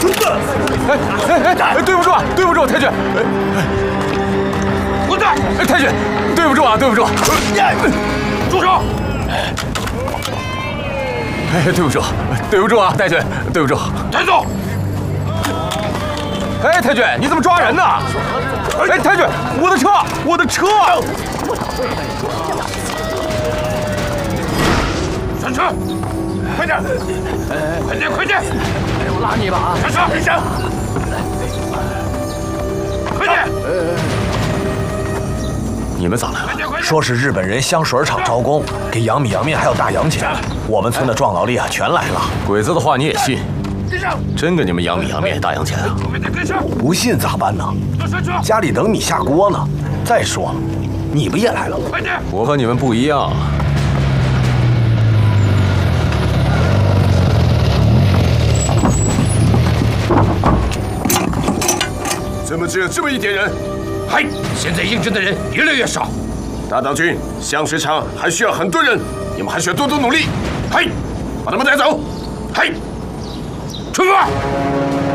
对不住啊，对不住，太君。 滚蛋！ 太君，对不住啊，对不住。 住手！ 对不住，对不住啊，太君，对不住。 带走！ 太君，你怎么抓人呢？太君，我的车，我的车！ 上车！快点！快点！快点！ 我拉你一把啊！ 上车！医生！快点！ 你们咋来了？ 说是日本人香水厂招工，给杨米洋面还有大洋钱。我们村的壮劳力啊，全来了。 鬼子的话你也信？真给你们杨米洋面大洋钱啊？ 不信咋办呢？家里等米下锅呢。再说了，你不也来了？ 快点！ 我和你们不一样。 怎么只有这么一点人？ 嗨，现在应征的人越来越少。 大岛君，香水厂还需要很多人，你们还需要多多努力。嗨，把他们带走。嗨，出发！